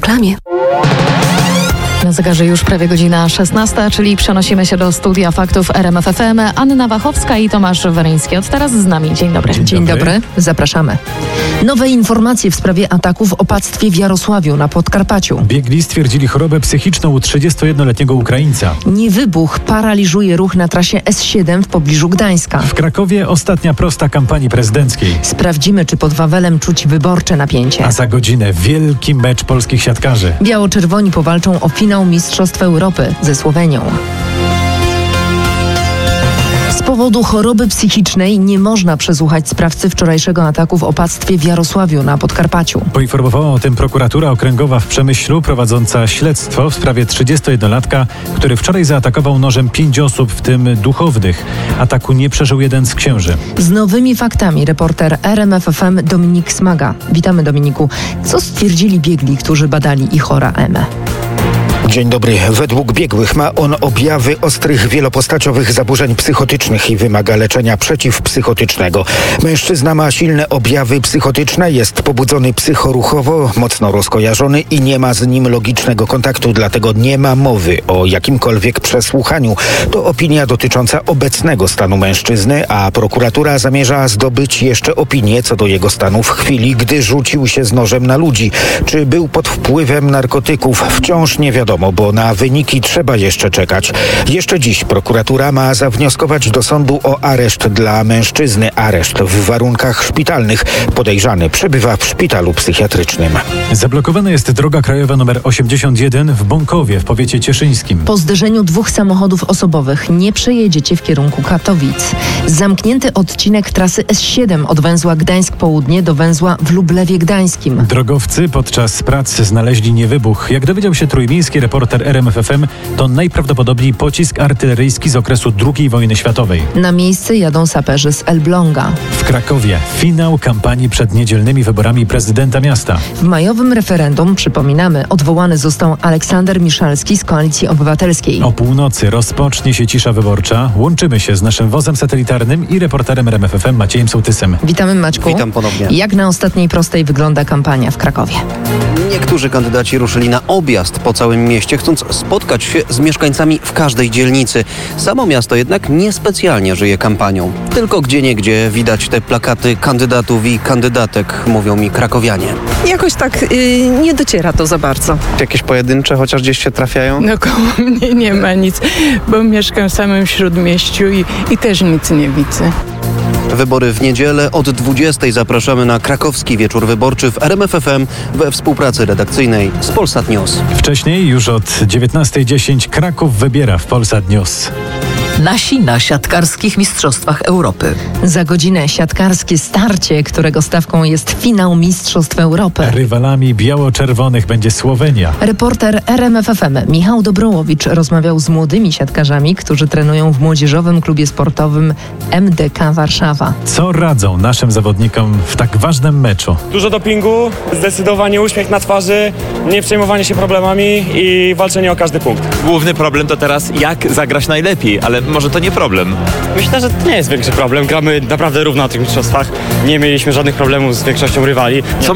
reklamie. Na zegarze już prawie godzina 16, czyli przenosimy się do studia faktów RMF FM. Anna Wachowska i Tomasz Weryński. Od teraz z nami. Dzień dobry. Dzień dobry. Zapraszamy. Nowe informacje w sprawie ataku w opactwie w Jarosławiu na Podkarpaciu. Biegli stwierdzili chorobę psychiczną u 31-letniego Ukraińca. Niewybuch paraliżuje ruch na trasie S7 w pobliżu Gdańska. W Krakowie ostatnia prosta kampanii prezydenckiej. Sprawdzimy, czy pod Wawelem czuć wyborcze napięcie. A za godzinę wielki mecz polskich siatkarzy. Biało-czerwoni powalczą o finał Mistrzostw Europy ze Słowenią. Z powodu choroby psychicznej nie można przesłuchać sprawcy wczorajszego ataku w opactwie w Jarosławiu na Podkarpaciu. Poinformowała o tym prokuratura okręgowa w Przemyślu prowadząca śledztwo w sprawie 31-latka, który wczoraj zaatakował nożem 5 osób, w tym duchownych. Ataku nie przeżył jeden z księży. Z nowymi faktami reporter RMF FM Dominik Smaga. Witamy, Dominiku. Co stwierdzili biegli, którzy badali ich chora EME? Dzień dobry. Według biegłych ma on objawy ostrych, wielopostaciowych zaburzeń psychotycznych i wymaga leczenia przeciwpsychotycznego. Mężczyzna ma silne objawy psychotyczne, jest pobudzony psychoruchowo, mocno rozkojarzony i nie ma z nim logicznego kontaktu, dlatego nie ma mowy o jakimkolwiek przesłuchaniu. To opinia dotycząca obecnego stanu mężczyzny, a prokuratura zamierza zdobyć jeszcze opinię co do jego stanu w chwili, gdy rzucił się z nożem na ludzi. Czy był pod wpływem narkotyków? Wciąż nie wiadomo, bo na wyniki trzeba jeszcze czekać. Jeszcze dziś prokuratura ma zawnioskować do sądu o areszt dla mężczyzny. Areszt w warunkach szpitalnych. Podejrzany przebywa w szpitalu psychiatrycznym. Zablokowana jest droga krajowa nr 81 w Bąkowie w powiecie cieszyńskim. Po zderzeniu 2 samochodów osobowych nie przejedziecie w kierunku Katowic. Zamknięty odcinek trasy S7 od węzła Gdańsk Południe do węzła w Lublewie Gdańskim. Drogowcy podczas prac znaleźli niewybuch. Jak dowiedział się trójmiejski reporter RMF FM, to najprawdopodobniej pocisk artyleryjski z okresu II wojny światowej. Na miejsce jadą saperzy z Elbląga. W Krakowie finał kampanii przed niedzielnymi wyborami prezydenta miasta. W majowym referendum, przypominamy, odwołany został Aleksander Miszalski z Koalicji Obywatelskiej. O północy rozpocznie się cisza wyborcza. Łączymy się z naszym wozem satelitarnym i reporterem RMF FM Maciejem Sołtysem. Witamy, Maćku. Witam ponownie. Jak na ostatniej prostej wygląda kampania w Krakowie? Niektórzy kandydaci ruszyli na objazd po całym mieście, chcąc spotkać się z mieszkańcami w każdej dzielnicy. Samo miasto jednak niespecjalnie żyje kampanią. Tylko gdzieniegdzie widać te plakaty kandydatów i kandydatek, mówią mi krakowianie. Jakoś tak nie dociera to za bardzo. Jakieś pojedyncze chociaż gdzieś się trafiają? No koło mnie nie ma nic, bo mieszkam w samym śródmieściu i też nic nie widzę. Wybory w niedzielę od 20:00 zapraszamy na krakowski wieczór wyborczy w RMF FM we współpracy redakcyjnej z Polsat News. Wcześniej już od 19:10 Kraków wybiera w Polsat News. Nasi na siatkarskich mistrzostwach Europy. Za godzinę siatkarskie starcie, którego stawką jest finał Mistrzostw Europy. Rywalami biało-czerwonych będzie Słowenia. Reporter RMF FM Michał Dobrołowicz rozmawiał z młodymi siatkarzami, którzy trenują w młodzieżowym klubie sportowym MDK Warszawa. Co radzą naszym zawodnikom w tak ważnym meczu? Dużo dopingu, zdecydowanie uśmiech na twarzy, nie przejmowanie się problemami i walczenie o każdy punkt. Główny problem to teraz jak zagrać najlepiej, ale może to nie problem. Myślę, że to nie jest większy problem. Gramy naprawdę równo na tych mistrzostwach. Nie mieliśmy żadnych problemów z większością rywali. Co